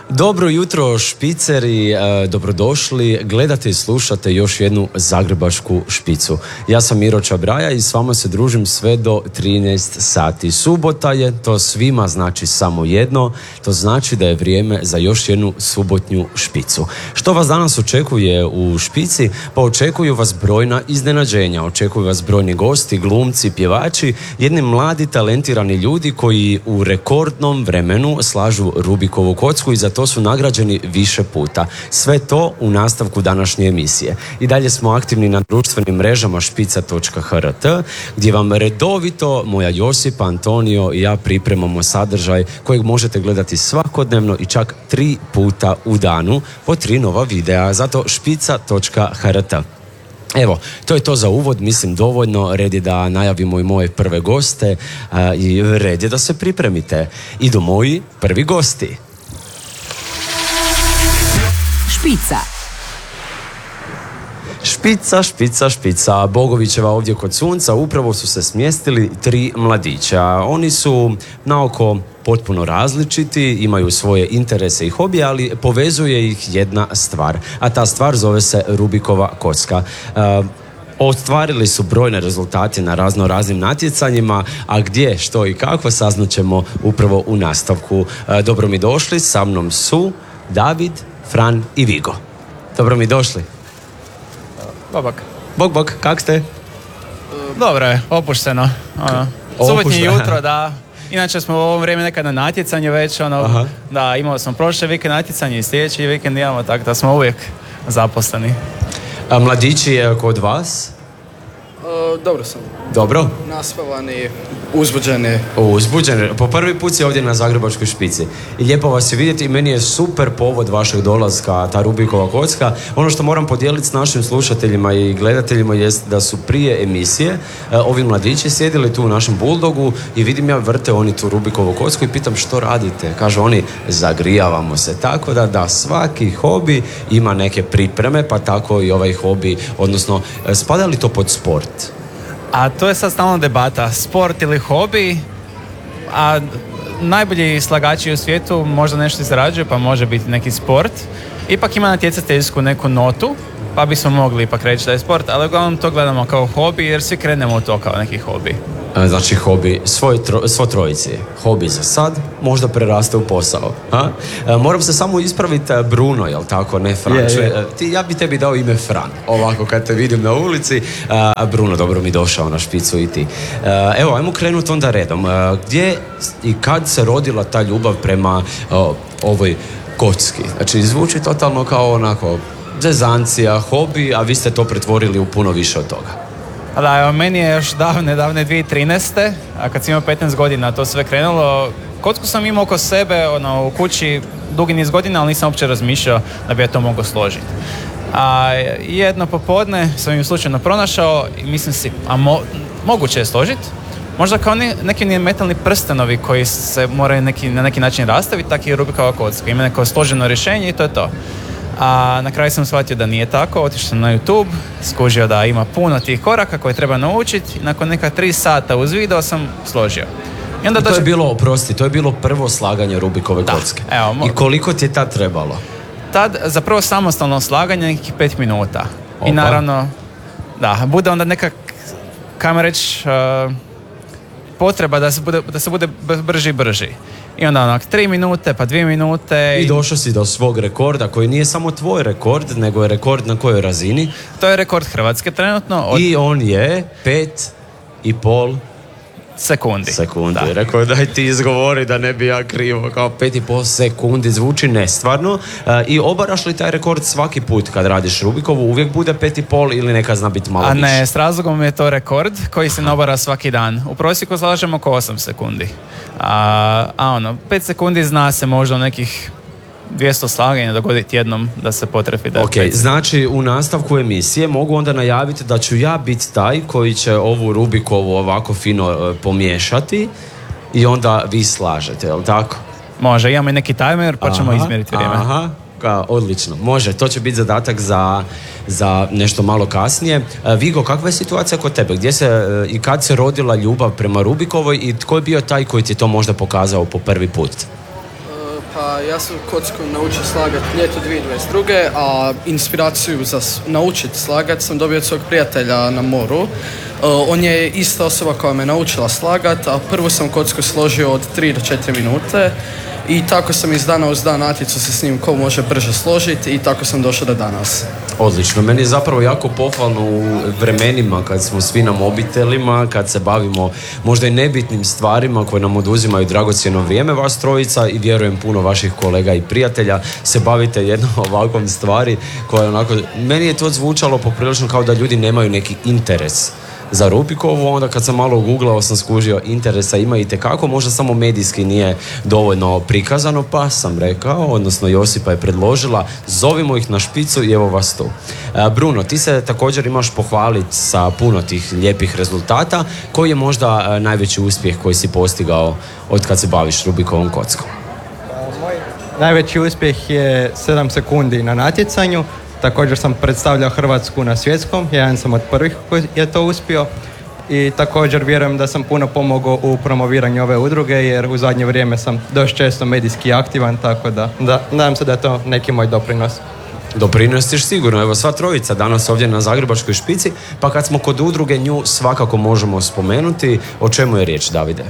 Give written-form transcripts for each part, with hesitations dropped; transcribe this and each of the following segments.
Dobro jutro špiceri, dobrodošli, gledate i slušate još jednu zagrebačku špicu. Ja sam Miro Čabraja i s vama se družim sve do 13 sati. Subota je, to svima znači samo jedno, to znači da je vrijeme za još jednu subotnju špicu. Što vas danas očekuje u špici? Pa očekuju vas brojna iznenađenja, očekuju vas brojni gosti, glumci, pjevači, jedni mladi talentirani ljudi koji u rekordnom vremenu slažu Rubikovu kocku i za to su nagrađeni više puta. Sve to u nastavku današnje emisije. I dalje smo aktivni na društvenim mrežama špica.hrt gdje vam redovito moja Josipa, Antonio i ja pripremamo sadržaj kojeg možete gledati svakodnevno i čak 3 puta u danu po 3 nova videa. Zato špica.hrt. Evo, to je to za uvod, mislim dovoljno. Red je da najavimo i moje prve goste i red je da se pripremite. Idu moji prvi gosti. Špica. Špica. Bogovićeva ovdje kod sunca. Upravo su se smjestili 3 mladića. Oni su naoko potpuno različiti, imaju svoje interese i hobije, ali povezuje ih jedna stvar. A ta stvar zove se Rubikova kocka. Ostvarili su brojne rezultate na raznim natjecanjima, a gdje, što i kako saznaćemo upravo u nastavku. Dobro mi došli, sa mnom su David, Fran i Vigo. Dobro mi došli. Bog, kak ste? Dobro je, opušteno. Subotnje jutro, da. Inače smo u ovo vrijeme nekad na natjecanje već, da, imao sam prošle vikend natjecanje i sljedeći vikend imamo, tako da smo uvijek zaposleni. A mladići je kod vas? Dobro sam. Dobro? Naspavani, uzbuđeni. Uzbuđeni. Po prvi put si ovdje na Zagrebačkoj špici. I lijepo vas je vidjeti i meni je super povod vašeg dolaska, ta Rubikova kocka. Ono što moram podijeliti s našim slušateljima i gledateljima jest da su prije emisije ovi mladići sjedili tu u našem Bulldogu i vidim ja vrte oni tu Rubikovu kocku i pitam što radite. Kažu oni, zagrijavamo se. Tako da svaki hobi ima neke pripreme, pa tako i ovaj hobi, odnosno spada li to pod sport? A to je sad stalno debata, sport ili hobi, a najbolji slagači u svijetu možda nešto zarađuju, pa može biti neki sport. Ipak ima natjecateljsku neku notu, pa bismo mogli ipak reći da je sport, ali uglavnom to gledamo kao hobi, jer svi krenemo u to kao neki hobi. Znači hobi svo trojici. Hobi za sad, možda preraste u posao. Moram se samo ispraviti, Bruno, jel tako, ne Fran? Ja bi tebi dao ime Fran, ovako kad te vidim na ulici. Bruno, dobro mi došao na špicu i ti. Evo, ajmo krenuti onda redom. Gdje i kad se rodila ta ljubav prema ovoj kocki? Znači, zvuči totalno kao onako zezancija, hobi, a vi ste to pretvorili u puno više od toga. Da, evo, meni je još davne 2013. A kad sam imao 15 godina to sve krenulo. Kocku sam imao oko sebe, u kući dugi niz godina, ali nisam uopće razmišljao da bi ja to mogao složiti. A jedno popodne sam im slučajno pronašao i mislim si, moguće je složiti. Možda kao neki metalni prstenovi koji se moraju na neki način rastaviti, tako i Rubikova kocka. Ima neko složeno rješenje i to je to. A na kraju sam shvatio da nije tako, otišao sam na YouTube, skužio da ima puno tih koraka koje treba naučiti i nakon neka 3 sata uz video sam složio. I onda to je bilo prvo slaganje Rubikove kocke. I koliko ti je tad trebalo? Tad za prvo samostalno slaganje nekih 5 minuta. Opa. I naravno, da, bude onda neka, kajmo reći, potreba da se bude brži. I onda 3 minute, pa 2 minute. I došao si do svog rekorda, koji nije samo tvoj rekord, nego je rekord na kojoj razini? To je rekord Hrvatske trenutno. I on je 5,5 sekundi. Da. Rekao daj ti izgovori da ne bi ja krivo. Kao 5,5 sekundi zvuči nestvarno. I obaraš li taj rekord svaki put kad radiš Rubikovu? Uvijek bude 5,5 ili neka zna biti malo više? A ne, s razlogom je to rekord koji se ne obara svaki dan. U prosjeku slažemo oko 8 sekundi. 5 sekundi zna se možda nekih 200 slaganja dogoditi jednom da se potrefi da je. Ok, znači u nastavku emisije mogu onda najaviti da ću ja biti taj koji će ovu Rubikovu ovako fino pomiješati i onda vi slažete, jel tako? Može, imamo i neki timer pa ćemo izmjeriti vrijeme. Odlično, može, to će biti zadatak za nešto malo kasnije. Vigo, kakva je situacija kod tebe? Gdje se i kad se rodila ljubav prema Rubikovoj i tko je bio taj koji ti je to možda pokazao po prvi put? Pa ja sam kocku naučio slagati ljeto 2022. A inspiraciju za naučiti slagati sam dobio od svog prijatelja na moru. On je ista osoba koja me naučila slagati, a prvu sam kocku složio od 3 do 4 minute. I tako sam iz dana uz dan natjecao se s njim ko može brže složiti i tako sam došao do danas. Odlično, meni je zapravo jako pohvalno u vremenima kad smo svi na mobitelima, kad se bavimo možda i nebitnim stvarima koje nam oduzimaju dragocjeno vrijeme, vas trojica i vjerujem puno vaših kolega i prijatelja se bavite jednom ovakvom stvari koja onako, meni je to zvučalo poprilično kao da ljudi nemaju neki interes za Rubikovu, onda kad sam malo googlao sam skužio interesa ima itekako, možda samo medijski nije dovoljno prikazano, pa sam rekao, odnosno Josipa je predložila, zovimo ih na špicu i evo vas tu. Bruno, ti se također imaš pohvaliti sa puno tih lijepih rezultata, koji je možda najveći uspjeh koji si postigao od kad se baviš Rubikovom kockom? Moj najveći uspjeh je 7 sekundi na natjecanju. Također sam predstavljao Hrvatsku na svjetskom, jedan sam od prvih koji je to uspio i također vjerujem da sam puno pomogao u promoviranju ove udruge jer u zadnje vrijeme sam dosta često medijski aktivan, tako da nadam se da je to neki moj doprinos. Doprinosiš sigurno, evo sva trojica danas ovdje na Zagrebačkoj špici, pa kad smo kod udruge nju svakako možemo spomenuti. O čemu je riječ, Davide?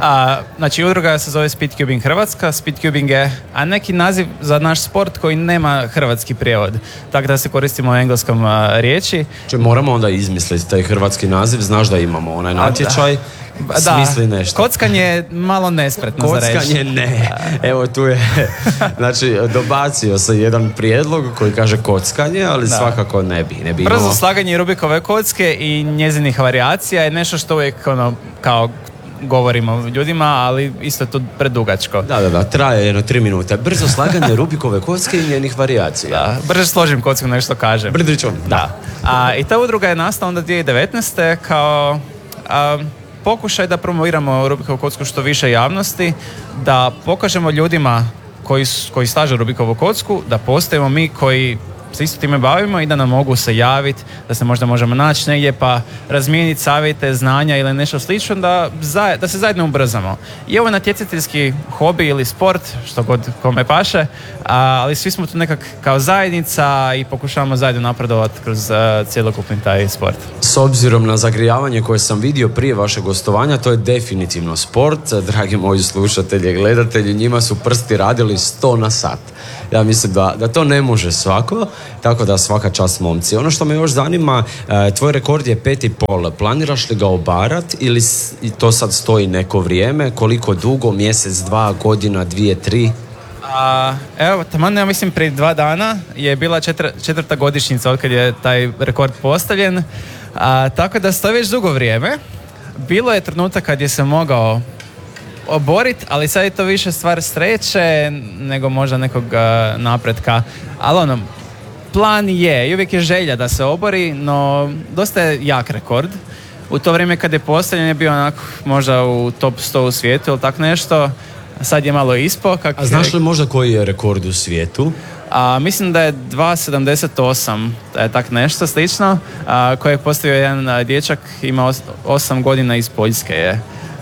Znači, udruga se zove Speedcubing Hrvatska. Speedcubing je neki naziv za naš sport koji nema hrvatski prijevod, tako da se koristimo u engleskom riječi. Moramo onda izmisliti taj hrvatski naziv, znaš da imamo onaj natječaj. Smisli nešto. Kockanje je malo nespretno za reći. Kockanje ne. Evo tu je, znači dobacio se jedan prijedlog koji kaže kockanje, ali svakako ne bi Brzo slaganje Rubikove kocke i njezinih varijacija je nešto što uvijek kao govorimo ljudima, ali isto to predugačko. Da, traje jedno 3 minute. Brzo slaganje Rubikove kocke i njenih varijacija. Da, brže složim kocku, nešto kažem. Brdričom. Da. I ta udruga je nastala onda 2019. kao pokušaj da promoviramo Rubikovu kocku što više javnosti, da pokažemo ljudima koji slažu Rubikovu kocku, da postojimo mi koji se isto time bavimo i da nam mogu se javiti, da se možda možemo naći negdje pa razmijeniti savjete, znanja ili nešto slično, da se zajedno ubrzamo. I ovo je natjecateljski hobi ili sport, što god kome paše, ali svi smo tu nekak kao zajednica i pokušavamo zajedno napredovati kroz cjelokupni taj sport. S obzirom na zagrijavanje koje sam vidio prije vašeg gostovanja, to je definitivno sport. Dragi moji slušatelji i gledatelji, njima su prsti radili 100 na sat. Ja mislim da to ne može svako, tako da svaka čast momci. Ono što me još zanima, tvoj rekord je 5,5. Planiraš li ga obarat ili to sad stoji neko vrijeme? Koliko dugo? Mjesec, 2, godina, 2, 3? Evo, taman ja mislim prije 2 dana je bila 4. godišnjica od kad je taj rekord postavljen, tako da stoji već dugo vrijeme. Bilo je trenutak kad je se mogao oboriti, ali sad je to više stvar sreće nego možda nekog napretka, ali plan je i uvijek je želja da se obori, no dosta je jak rekord. U to vrijeme kad je postavljen je bio onako možda u top 100 u svijetu ili tak nešto, sad je malo ispo. A znaš li možda koji je rekord u svijetu? Mislim da je 2,78, tak nešto slično, koje je postavio jedan dječak, ima 8 godina iz Poljske je.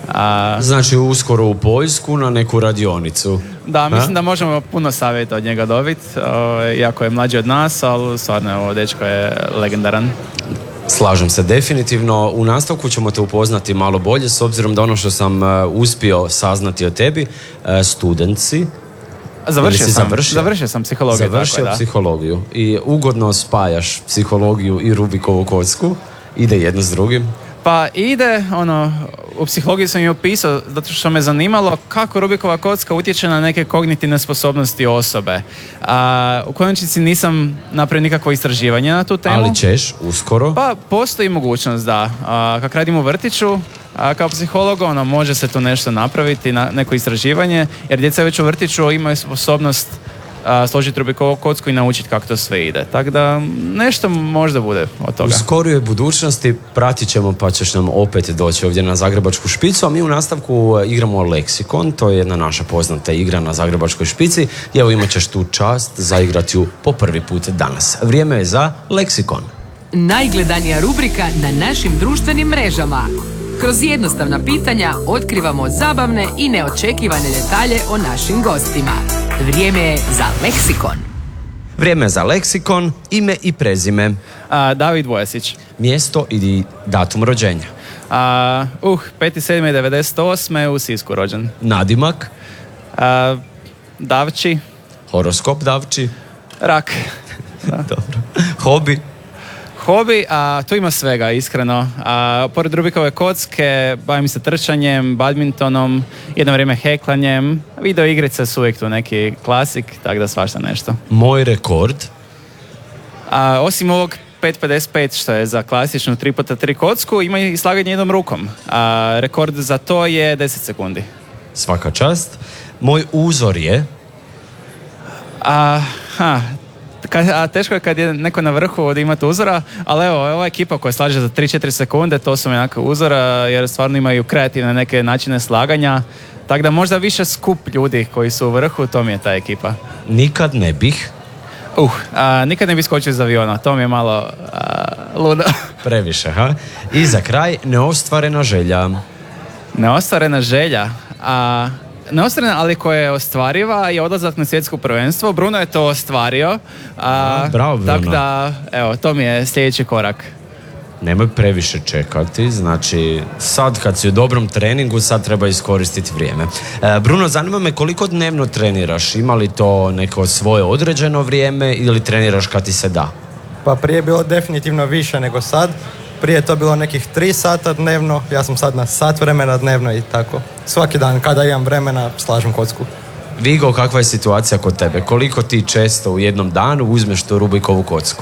Znači uskoro u Poljsku na neku radionicu. Da, mislim da možemo puno savjeta od njega dobiti, iako je mlađi od nas, ali stvarno ovo dečko je legendaran. Slažem se, definitivno. U nastavku ćemo te upoznati malo bolje, s obzirom da ono što sam uspio saznati o tebi, student si. Završio sam psihologiju. Završio psihologiju i ugodno spajaš psihologiju i Rubikovu kocku. Ide jedno s drugim. Pa ide, u psihologiji sam ju opisao zato što me zanimalo kako Rubikova kocka utječe na neke kognitivne sposobnosti osobe. U konačnici nisam napravio nikakvo istraživanje na tu temu. Ali ćeš uskoro? Pa postoji mogućnost da. Kako radim u vrtiću, kao psiholog, može se tu nešto napraviti, neko istraživanje, jer djeca već u vrtiću imaju sposobnost složiti Rubikovu kocku i naučiti kako to sve ide. Tako da nešto možda bude od toga. U skorijoj budućnosti pratit ćemo, pa ćeš nam opet doći ovdje na Zagrebačku špicu, a mi u nastavku igramo Leksikon, to je jedna naša poznata igra na Zagrebačkoj špici i evo imat ćeš tu čast zaigrati ju po prvi put danas. Vrijeme je za Leksikon. Najgledanija rubrika na našim društvenim mrežama. Kroz jednostavna pitanja otkrivamo zabavne i neočekivane detalje o našim gostima. Vrijeme je za leksikon. Vrijeme za leksikon, ime i prezime, David Vojasić. mjesto i datum rođenja, 5.7.98. u Sisku rođen. nadimak, Davči, horoskop davči, rak. dobro, hobi, Hobi, tu ima svega, iskreno. Pored Rubikove kocke, bavim se trčanjem, badmintonom, jedno vrijeme heklanjem, video igrice su uvijek tu neki klasik, tako da svašta nešto. moj rekord, Osim ovog 5.55 što je za klasičnu 3x3 kocku, ima i slaganje jednom rukom. Rekord za to je 10 sekundi. svaka čast, moj uzor je, Teško je kad je neko na vrhu da imate uzora, ali evo, ova ekipa koja slaže za 3-4 sekunde, to su mi onako uzora, jer stvarno imaju kreativne neke načine slaganja, tako da možda više skup ljudi koji su u vrhu, to mi je ta ekipa. nikad ne bih, Nikad ne bi skočio iz aviona, to mi je malo ludo. previše, ha? I za kraj, neostvarena želja, Neostvarena želja, neostvarena, ali koja je ostvariva, je odlazak na svjetsko prvenstvo. Bruno je to ostvario. Bravo, Bruno. Tako da, evo, to mi je sljedeći korak. nemoj previše čekati, znači sad kad si u dobrom treningu, sad treba iskoristiti vrijeme. Bruno, zanima me koliko dnevno treniraš, ima li to neko svoje određeno vrijeme ili treniraš kad ti se da? Pa prije je bilo definitivno više nego sad. Prije je to bilo nekih 3 sata dnevno, ja sam sad na sat vremena dnevno i tako. Svaki dan kada imam vremena slažem kocku. Vigo, kakva je situacija kod tebe? Koliko ti često u jednom danu uzmeš tu Rubikovu kocku?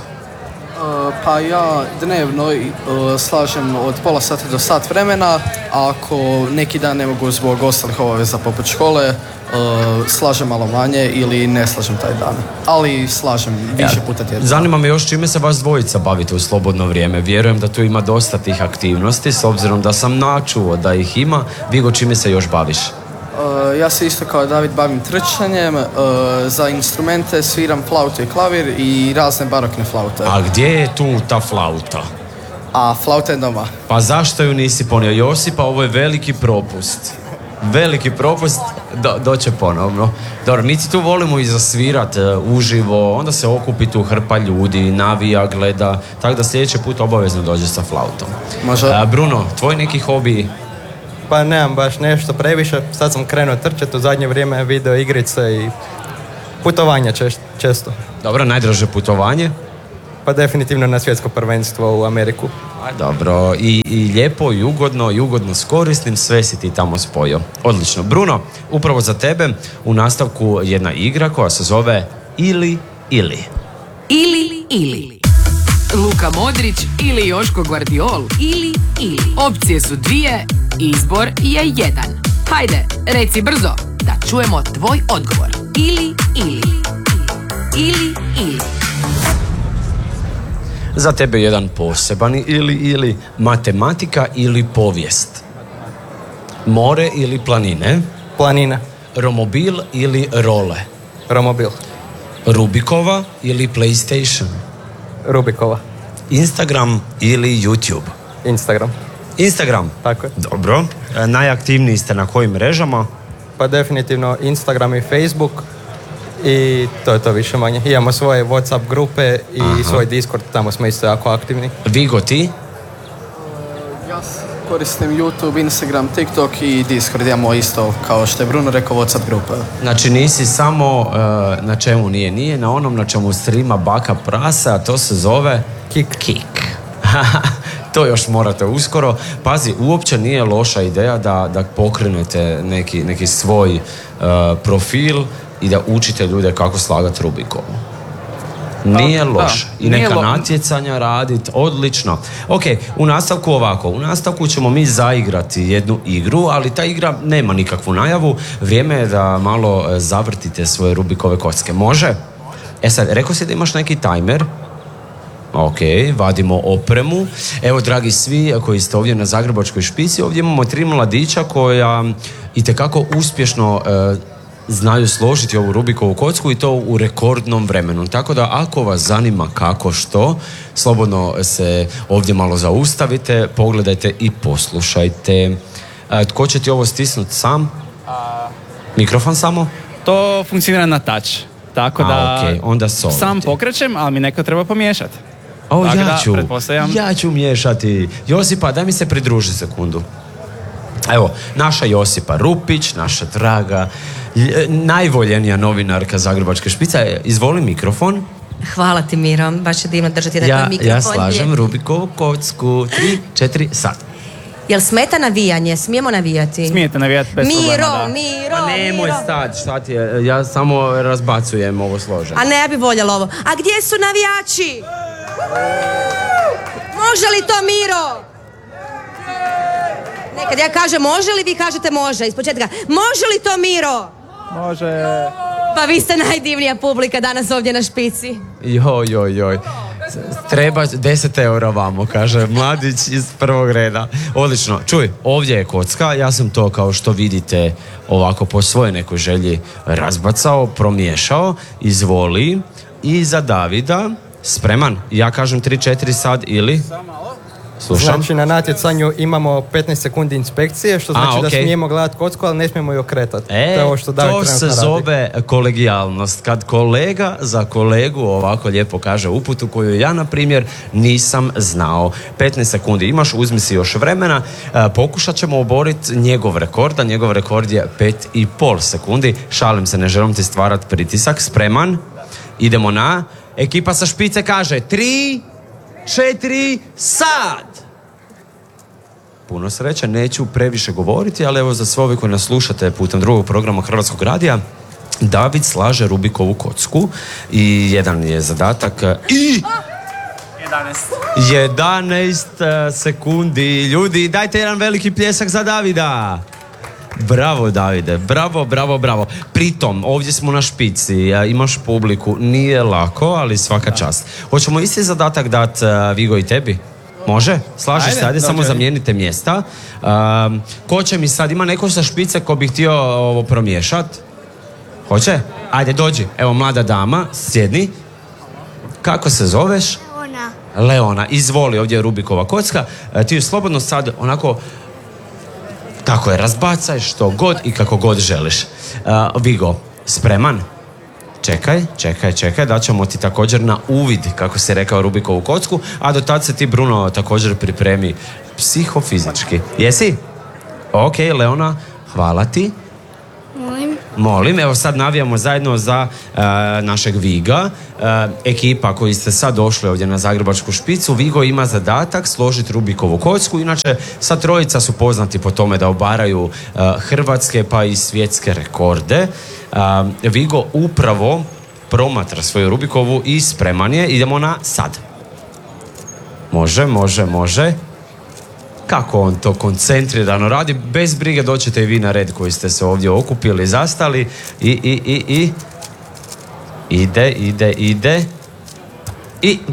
Pa ja dnevno slažem od pola sata do sat vremena, a ako neki dan ne mogu zbog ostalih obaveza poput škole, slažem malo manje ili ne slažem taj dan. Ali slažem više puta tjedno. Zanima me još čime se vas dvojica bavite u slobodno vrijeme. Vjerujem da tu ima dosta tih aktivnosti, s obzirom da sam načuo da ih ima. Vigo, čime se još baviš? Ja se isto kao David bavim trčanjem, za instrumente sviram flautu i klavir i razne barokne flaute. A gdje je tu ta flauta? A flauta je doma. Pa zašto ju nisi ponio? Josipa, ovo je veliki propust. Veliki propust, doće ponovno. Dobro, mi ti tu volimo i zasvirat uživo, onda se okupi tu hrpa ljudi, navija, gleda, tako da sljedeći put obavezno dođe sa flautom. Može. Bruno, tvoj neki hobi? Pa nemam baš nešto previše, sad sam krenuo trčati u zadnje vrijeme, video igrice i putovanja često. Dobro, najdraže putovanje? Pa definitivno na svjetsko prvenstvo u Ameriku. Dobro, i lijepo i ugodno s korisnim, sve si ti tamo spojio. Odlično. Bruno, upravo za tebe u nastavku jedna igra koja se zove Ili. Ili. Luka Modrić ili Joško Gvardiol. Ili. Opcije su 2, izbor je 1. Hajde, reci brzo, da čujemo tvoj odgovor. Ili. Za tebe jedan poseban ili matematika ili povijest. More ili planine. Planina. Romobil ili role. Romobil. Rubikova ili PlayStation. Rubikova. Instagram ili YouTube. Instagram. Tako je. Dobro. Najaktivniji ste na kojim mrežama? Pa definitivno Instagram i Facebook i to je to više manje. Imamo svoje WhatsApp grupe i svoj Discord, tamo smo isto jako aktivni. Vigo, ti? Ja koristim YouTube, Instagram, TikTok i Discord. Imamo isto, kao što je Bruno rekao, WhatsApp grupe. Znači nisi samo na čemu nije na onom na čemu streama baka prasa, a to se zove Kik. To još morate uskoro. Pazi, uopće nije loša ideja da pokrenete neki svoj profil i da učite ljude kako slagati Rubikovu. Nije loš. I neka natjecanja raditi. Odlično. Ok, u nastavku ovako. U nastavku ćemo mi zaigrati jednu igru, ali ta igra nema nikakvu najavu. Vrijeme je da malo zavrtite svoje Rubikove kocke. Može? Sad, rekao si da imaš neki tajmer. Ok, vadimo opremu. Evo, dragi svi koji ste ovdje na Zagrebačkoj špici, ovdje imamo 3 mladića koja itekako uspješno znaju složiti ovu Rubikovu kocku i to u rekordnom vremenu. Tako da ako vas zanima kako što, slobodno se ovdje malo zaustavite, pogledajte i poslušajte. Tko će ti ovo stisnuti sam? Mikrofon samo? To funkcionira na touch. Tako da okej, onda soliti. sam pokrećem, ali mi neko treba pomiješati. O, Tako ja da, ću. pretpostavljam- Ja ću miješati. Josipa, daj mi se pridruži sekundu. Evo, naša Josipa Rupić, naša draga, najvoljenija novinarka Zagrebačke špice. Izvoli mikrofon. Hvala ti, Miro, baš je divno držati tako mikrofon. Ja slažem Rubikovu kocku. 3, 4, sad. Jel smeta navijanje? Smijemo navijati? Smijete navijati bez problema, da. Miro, Pa nemoj Miro. stati, šta ti je, ja samo razbacujem ovo složeno. A ne, ja bi voljela ovo. A gdje su navijači? Može li to, Miro? Nekad ja kažem može li, vi kažete može. Iz početka, može li to, Miro? Može. Pa vi ste najdivnija publika danas ovdje na špici. Joj. Treba 10 eura vamo, kaže mladić iz prvog reda. Odlično. Čuj, ovdje je kocka, ja sam to kao što vidite ovako po svojoj nekoj želji razbacao, promiješao, izvoli. I za Davida, spreman? Ja kažem 3, 4 sad ili? Slušam. Znači na natjecanju imamo 15 sekundi inspekcije, što znači da okej. smijemo gledati kocku, ali ne smijemo ju okretati. To je ovo što David to trenutno se radi. zove kolegijalnost. Kad kolega za kolegu ovako lijepo kaže uputu koju ja, na primjer, nisam znao. 15 sekundi imaš, uzmi si još vremena. Pokušat ćemo oboriti njegov rekord, a njegov rekord je 5,5 sekundi. Šalim se, ne želim ti stvarati pritisak. Spreman? Idemo na... Ekipa sa špice kaže 3, 4, sad! Puno sreće, neću previše govoriti, ali evo za sve ove koji nas slušate putem drugog programa Hrvatskog radija, David slaže Rubikovu kocku i jedan je zadatak i 11 sekundi. Ljudi, dajte jedan veliki pljesak za Davida. Bravo, Davide, bravo. Pritom, ovdje smo na špici, imaš publiku, nije lako, ali svaka čast. Hoćemo isti zadatak dati Vigo i tebi? Može? Slažeš se, ajde samo zamijenite mjesta. Ko će mi sad, ima neko sa špice ko bi htio ovo promiješat? Hoće? Ajde, dođi. Evo, mlada dama, sjedni. Kako se zoveš? Leona, izvoli, ovdje je Rubikova kocka. Ti ju slobodno sad onako... Tako je, razbacaj što god i kako god želiš. Vigo, spreman? Čekaj, daćemo ti također na uvid, kako si rekao, Rubikovu kocku, a do tad se ti, Bruno, također pripremi psihofizički. Jesi? Ok, Leona, hvala ti. Molim, evo sad navijamo zajedno za našeg Viga. Ekipa koji ste sad došli ovdje na Zagrebačku špicu, Vigo ima zadatak složiti Rubikovu kocku. Inače, sva trojica su poznati po tome da obaraju hrvatske pa i svjetske rekorde. Vigo upravo promatra svoju Rubikovu i spreman je. Idemo na sad. Može. Kako on to koncentrirano radi, bez brige doćete i vi na red koji ste se ovdje okupili, zastali i ide i